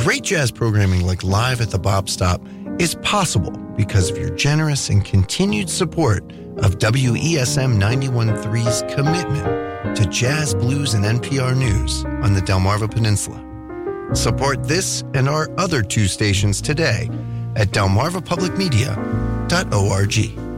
Great jazz programming like Live at the Bop Stop is possible because of your generous and continued support of WESM 91.3's commitment to jazz, blues, and NPR news on the Delmarva Peninsula. Support this and our other 2 stations today at delmarvapublicmedia.org.